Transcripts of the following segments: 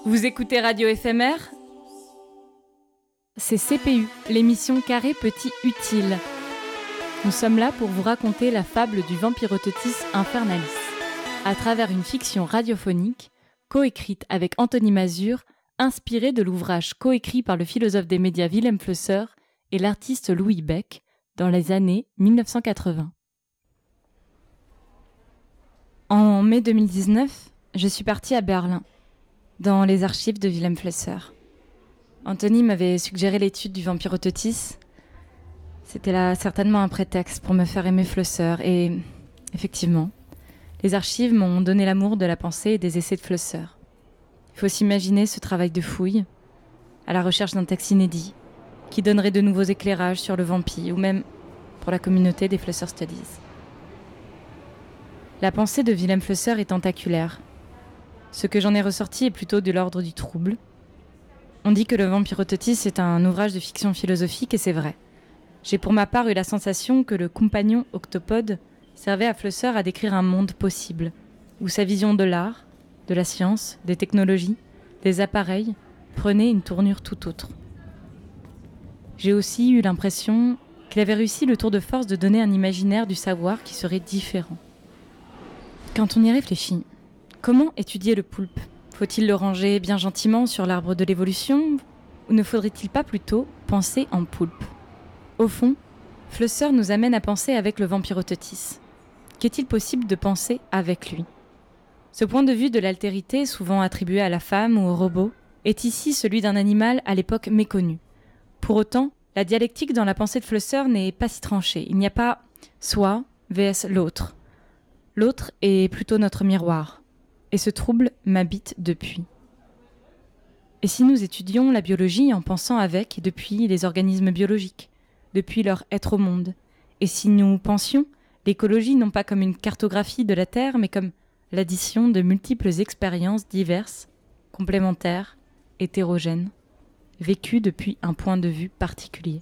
Vous écoutez Radio Éphémère ? C'est CPU, l'émission Carré Petit Utile. Nous sommes là pour vous raconter la fable du Vampirototis Infernalis, à travers une fiction radiophonique, coécrite avec Anthony Mazur, inspirée de l'ouvrage coécrit par le philosophe des médias Wilhelm Flusser et l'artiste Louis Beck dans les années 1980. En mai 2019, je suis partie à Berlin, dans les archives de Wilhelm Flusser. Anthony m'avait suggéré l'étude du Vampirototis. C'était là certainement un prétexte pour me faire aimer Flusser et, effectivement, les archives m'ont donné l'amour de la pensée et des essais de Flusser. Il faut s'imaginer ce travail de fouille, à la recherche d'un texte inédit, qui donnerait de nouveaux éclairages sur le vampire, ou même pour la communauté des Flusser Studies. La pensée de Wilhelm Flusser est tentaculaire. Ce que j'en ai ressorti est plutôt de l'ordre du trouble. On dit que le Vampirototis est un ouvrage de fiction philosophique et c'est vrai. J'ai pour ma part eu la sensation que le compagnon octopode servait à Flusser à décrire un monde possible, où sa vision de l'art, de la science, des technologies, des appareils prenait une tournure tout autre. J'ai aussi eu l'impression qu'il avait réussi le tour de force de donner un imaginaire du savoir qui serait différent. Quand on y réfléchit, comment étudier le poulpe ? Faut-il le ranger bien gentiment sur l'arbre de l'évolution ? Ou ne faudrait-il pas plutôt penser en poulpe ? Au fond, Flusser nous amène à penser avec le Vampirototis. Qu'est-il possible de penser avec lui ? Ce point de vue de l'altérité, souvent attribué à la femme ou au robot, est ici celui d'un animal à l'époque méconnu. Pour autant, la dialectique dans la pensée de Flusser n'est pas si tranchée. Il n'y a pas soi vs l'autre. L'autre est plutôt notre miroir. Et ce trouble m'habite depuis. Et si nous étudions la biologie en pensant avec et depuis les organismes biologiques, depuis leur être au monde, et si nous pensions l'écologie non pas comme une cartographie de la Terre, mais comme l'addition de multiples expériences diverses, complémentaires, hétérogènes, vécues depuis un point de vue particulier.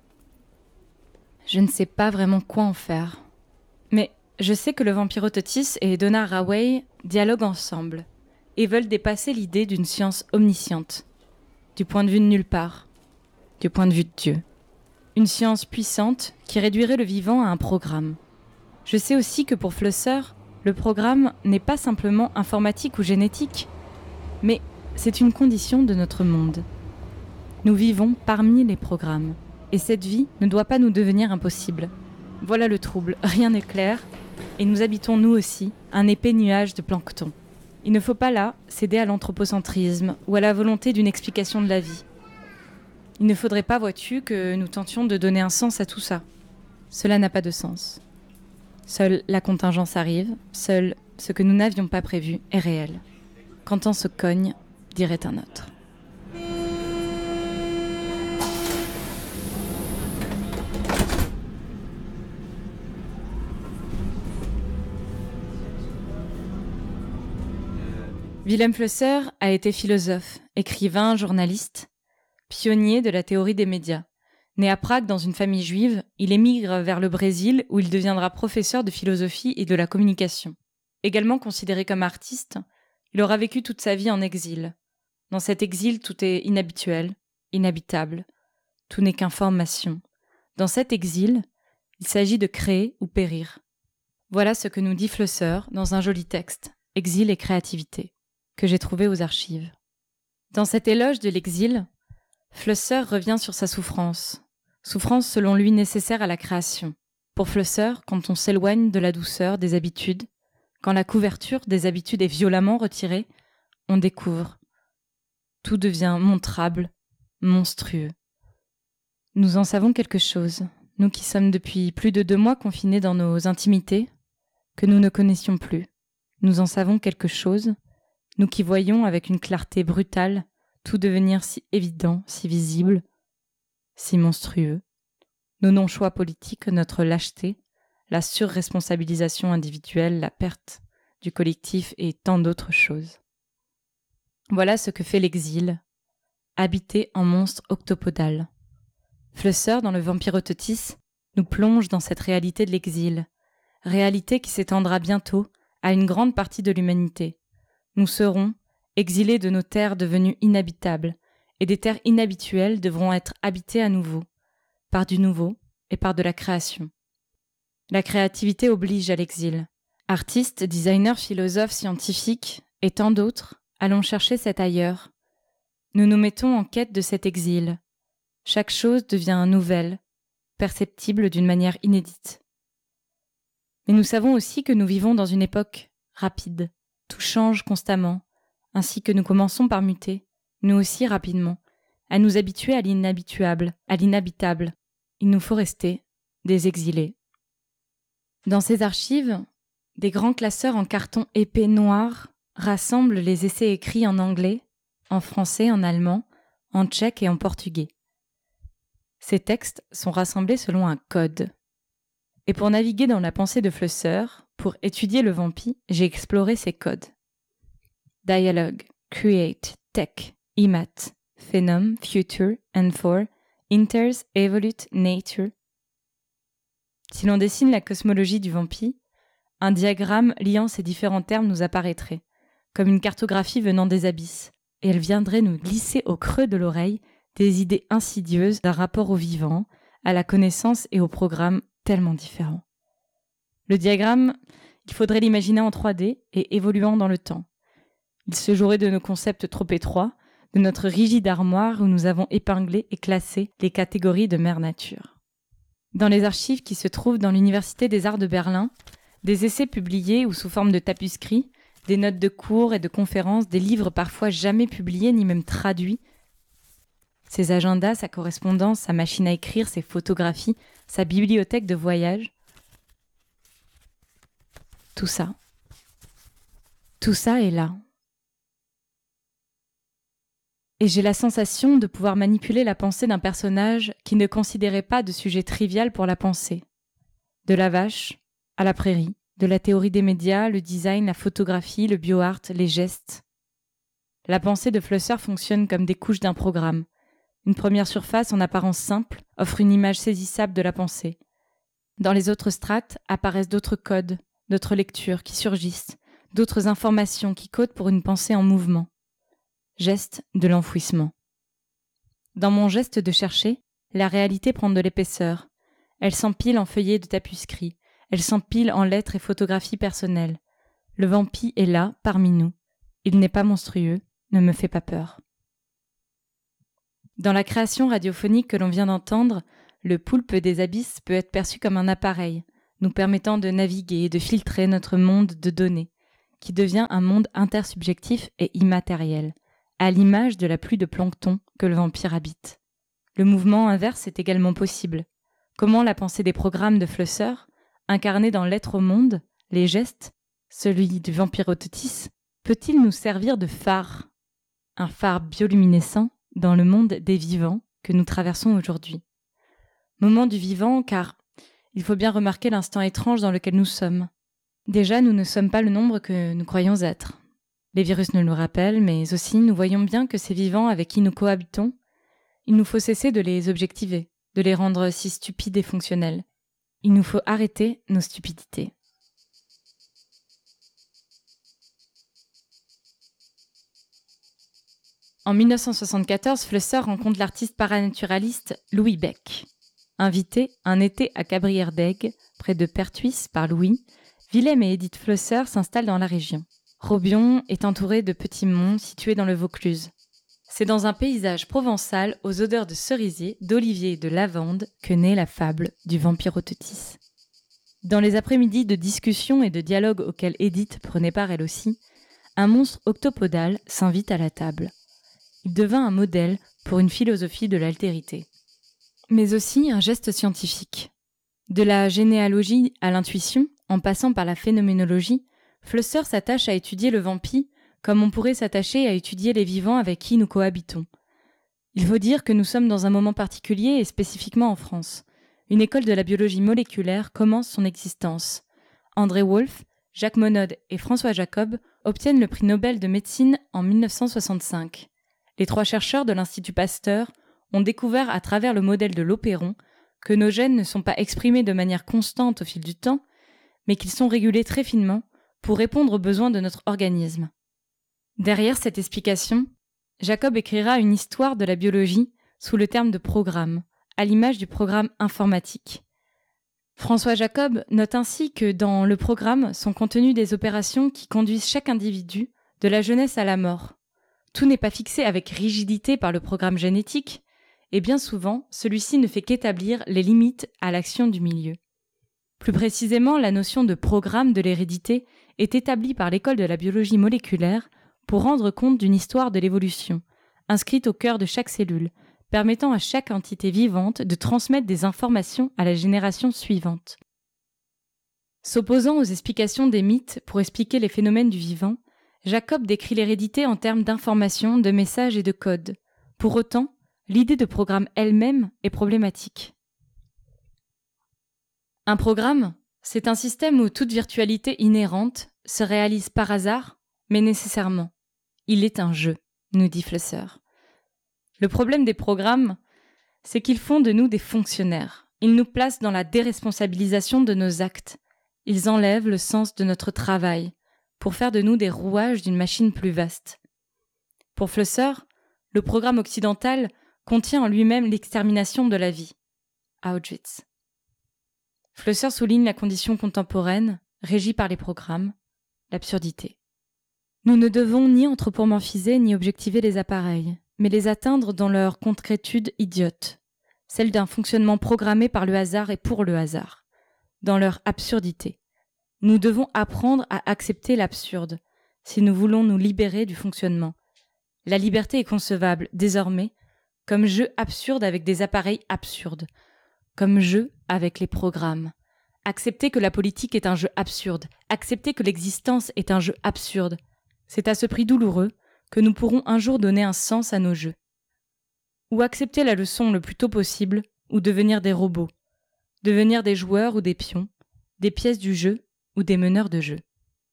Je ne sais pas vraiment quoi en faire, mais je sais que le Vampirototis et Donna Haraway dialoguent ensemble et veulent dépasser l'idée d'une science omnisciente, du point de vue de nulle part, du point de vue de Dieu. Une science puissante qui réduirait le vivant à un programme. Je sais aussi que pour Flusser, le programme n'est pas simplement informatique ou génétique, mais c'est une condition de notre monde. Nous vivons parmi les programmes, et cette vie ne doit pas nous devenir impossible. Voilà le trouble, rien n'est clair, et nous habitons nous aussi un épais nuage de plancton. Il ne faut pas là céder à l'anthropocentrisme ou à la volonté d'une explication de la vie. Il ne faudrait pas, vois-tu, que nous tentions de donner un sens à tout ça. Cela n'a pas de sens. Seule la contingence arrive, seul ce que nous n'avions pas prévu est réel. Quand on se cogne, dirait un autre. Wilhelm Flusser a été philosophe, écrivain, journaliste, pionnier de la théorie des médias. Né à Prague dans une famille juive, il émigre vers le Brésil où il deviendra professeur de philosophie et de la communication. Également considéré comme artiste, il aura vécu toute sa vie en exil. Dans cet exil, tout est inhabituel, inhabitable. Tout n'est qu'information. Dans cet exil, il s'agit de créer ou périr. Voilà ce que nous dit Flusser dans un joli texte, Exil et créativité, que j'ai trouvé aux archives. Dans cet éloge de l'exil, Flusser revient sur sa souffrance selon lui nécessaire à la création. Pour Flusser, quand on s'éloigne de la douceur des habitudes, quand la couverture des habitudes est violemment retirée, on découvre. Tout devient montrable, monstrueux. Nous en savons quelque chose, nous qui sommes depuis plus de 2 mois confinés dans nos intimités, que nous ne connaissions plus. Nous en savons quelque chose, nous qui voyons avec une clarté brutale tout devenir si évident, si visible, si monstrueux. Nos non-choix politiques, notre lâcheté, la surresponsabilisation individuelle, la perte du collectif et tant d'autres choses. Voilà ce que fait l'exil, habité en monstre octopodal. Flusser, dans le Vampirototis, nous plonge dans cette réalité de l'exil, réalité qui s'étendra bientôt à une grande partie de l'humanité. Nous serons, exilés de nos terres devenues inhabitables, et des terres inhabituelles devront être habitées à nouveau, par du nouveau et par de la création. La créativité oblige à l'exil. Artistes, designers, philosophes, scientifiques et tant d'autres, allons chercher cet ailleurs. Nous nous mettons en quête de cet exil. Chaque chose devient nouvelle, perceptible d'une manière inédite. Mais nous savons aussi que nous vivons dans une époque rapide. Tout change constamment, ainsi que nous commençons par muter, nous aussi rapidement, à nous habituer à l'inhabituable, à l'inhabitable. Il nous faut rester des exilés. Dans ces archives, des grands classeurs en carton épais noir rassemblent les essais écrits en anglais, en français, en allemand, en tchèque et en portugais. Ces textes sont rassemblés selon un code. Et pour naviguer dans la pensée de Flusser, pour étudier le vampi, j'ai exploré ces codes. Dialogue, create, tech, imat, phenom, future, and for, inters, evolute, nature. Si l'on dessine la cosmologie du vampi, un diagramme liant ces différents termes nous apparaîtrait, comme une cartographie venant des abysses, et elle viendrait nous glisser au creux de l'oreille des idées insidieuses d'un rapport au vivant, à la connaissance et au programme tellement différents. Le diagramme, il faudrait l'imaginer en 3D et évoluant dans le temps. Il se jouerait de nos concepts trop étroits, de notre rigide armoire où nous avons épinglé et classé les catégories de mère nature. Dans les archives qui se trouvent dans l'Université des Arts de Berlin, des essais publiés ou sous forme de tapuscrits, des notes de cours et de conférences, des livres parfois jamais publiés ni même traduits, ses agendas, sa correspondance, sa machine à écrire, ses photographies, sa bibliothèque de voyage. Tout ça est là. Et j'ai la sensation de pouvoir manipuler la pensée d'un personnage qui ne considérait pas de sujet trivial pour la pensée. De la vache à la prairie, de la théorie des médias, le design, la photographie, le bioart, les gestes. La pensée de Flusser fonctionne comme des couches d'un programme. Une première surface, en apparence simple, offre une image saisissable de la pensée. Dans les autres strates apparaissent d'autres codes, d'autres lectures qui surgissent, d'autres informations qui codent pour une pensée en mouvement. Geste de l'enfouissement. Dans mon geste de chercher, la réalité prend de l'épaisseur. Elle s'empile en feuillets de tapuscrits, elle s'empile en lettres et photographies personnelles. Le vampi est là, parmi nous. Il n'est pas monstrueux, ne me fait pas peur. Dans la création radiophonique que l'on vient d'entendre, le poulpe des abysses peut être perçu comme un appareil, nous permettant de naviguer et de filtrer notre monde de données, qui devient un monde intersubjectif et immatériel, à l'image de la pluie de plancton que le vampire habite. Le mouvement inverse est également possible. Comment la pensée des programmes de Flusser, incarnée dans l'être au monde, les gestes, celui du vampirototis, peut-il nous servir de phare, un phare bioluminescent dans le monde des vivants que nous traversons aujourd'hui. Moment du vivant, car il faut bien remarquer l'instant étrange dans lequel nous sommes. Déjà, nous ne sommes pas le nombre que nous croyons être. Les virus nous le rappellent, mais aussi nous voyons bien que ces vivants avec qui nous cohabitons, il nous faut cesser de les objectiver, de les rendre si stupides et fonctionnels. Il nous faut arrêter nos stupidités. En 1974, Flusser rencontre l'artiste paranaturaliste Louis Beck. Invités un été à Cabrières-d'Aigues, près de Pertuis par Louis, Willem et Edith Flusser s'installent dans la région. Robion est entouré de petits monts situés dans le Vaucluse. C'est dans un paysage provençal aux odeurs de cerisier, d'olivier et de lavande que naît la fable du vampirototis. Dans les après-midi de discussion et de dialogue auxquels Edith prenait part elle aussi, un monstre octopodal s'invite à la table. Il devint un modèle pour une philosophie de l'altérité. Mais aussi un geste scientifique. De la généalogie à l'intuition, en passant par la phénoménologie, Flusser s'attache à étudier le vampi comme on pourrait s'attacher à étudier les vivants avec qui nous cohabitons. Il faut dire que nous sommes dans un moment particulier et spécifiquement en France. Une école de la biologie moléculaire commence son existence. André Wolf, Jacques Monod et François Jacob obtiennent le prix Nobel de médecine en 1965. Les 3 chercheurs de l'Institut Pasteur ont découvert à travers le modèle de l'opéron que nos gènes ne sont pas exprimés de manière constante au fil du temps, mais qu'ils sont régulés très finement pour répondre aux besoins de notre organisme. Derrière cette explication, Jacob écrira une histoire de la biologie sous le terme de programme, à l'image du programme informatique. François Jacob note ainsi que dans le programme sont contenues des opérations qui conduisent chaque individu de la jeunesse à la mort. Tout n'est pas fixé avec rigidité par le programme génétique, et bien souvent, celui-ci ne fait qu'établir les limites à l'action du milieu. Plus précisément, la notion de programme de l'hérédité est établie par l'école de la biologie moléculaire pour rendre compte d'une histoire de l'évolution, inscrite au cœur de chaque cellule, permettant à chaque entité vivante de transmettre des informations à la génération suivante. S'opposant aux explications des mythes pour expliquer les phénomènes du vivant, Jacob décrit l'hérédité en termes d'informations, de messages et de codes. Pour autant, l'idée de programme elle-même est problématique. Un programme, c'est un système où toute virtualité inhérente se réalise par hasard, mais nécessairement. Il est un jeu, nous dit Flusser. Le problème des programmes, c'est qu'ils font de nous des fonctionnaires. Ils nous placent dans la déresponsabilisation de nos actes. Ils enlèvent le sens de notre travail pour faire de nous des rouages d'une machine plus vaste. Pour Flusser, le programme occidental contient en lui-même l'extermination de la vie. Auschwitz. Flusser souligne la condition contemporaine, régie par les programmes, l'absurdité. Nous ne devons ni anthropomorphiser ni objectiver les appareils, mais les atteindre dans leur concrétude idiote, celle d'un fonctionnement programmé par le hasard et pour le hasard, dans leur absurdité. Nous devons apprendre à accepter l'absurde, si nous voulons nous libérer du fonctionnement. La liberté est concevable, désormais, comme jeu absurde avec des appareils absurdes, comme jeu avec les programmes. Accepter que la politique est un jeu absurde, accepter que l'existence est un jeu absurde, c'est à ce prix douloureux que nous pourrons un jour donner un sens à nos jeux. Ou accepter la leçon le plus tôt possible, ou devenir des robots, devenir des joueurs ou des pions, des pièces du jeu ou des meneurs de jeu.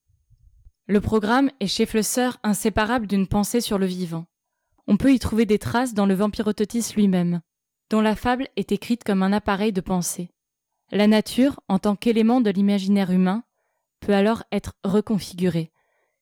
Le programme est chez Flusser inséparable d'une pensée sur le vivant. On peut y trouver des traces dans le Vampirototis lui-même, dont la fable est écrite comme un appareil de pensée. La nature, en tant qu'élément de l'imaginaire humain, peut alors être reconfigurée.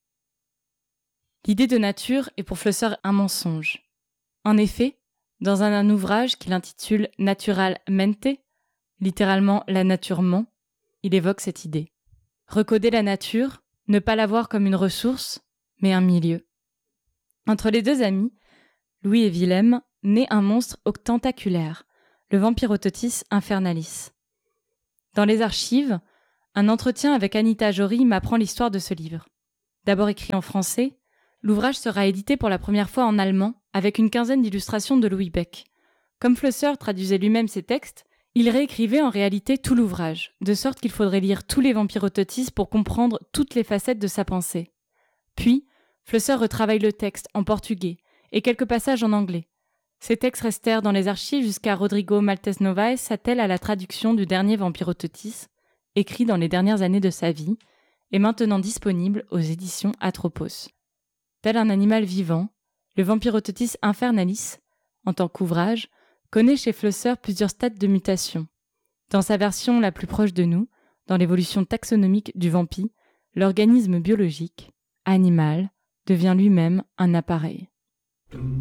L'idée de nature est pour Flusser un mensonge. En effet, dans un ouvrage qu'il intitule Natural Mente, littéralement la nature ment, il évoque cette idée. Recoder la nature, ne pas la voir comme une ressource, mais un milieu. Entre les deux amis, Louis et Wilhelm, naît un monstre tentaculaire, le Vampirototis infernalis. Dans les archives, un entretien avec Anita Jory m'apprend l'histoire de ce livre. D'abord écrit en français, l'ouvrage sera édité pour la première fois en allemand avec une quinzaine d'illustrations de Louis Beck. Comme Flusser traduisait lui-même ses textes, il réécrivait en réalité tout l'ouvrage, de sorte qu'il faudrait lire tous les Vampirototis pour comprendre toutes les facettes de sa pensée. Puis, Flusser retravaille le texte en portugais et quelques passages en anglais. Ces textes restèrent dans les archives jusqu'à Rodrigo Maltese Novaes s'attelle à la traduction du dernier Vampirototis, écrit dans les dernières années de sa vie, et maintenant disponible aux éditions Atropos. Tel un animal vivant, le Vampirototis infernalis, en tant qu'ouvrage, connaît chez Flusser plusieurs stades de mutation. Dans sa version la plus proche de nous, dans l'évolution taxonomique du vampi, l'organisme biologique, animal, devient lui-même un appareil.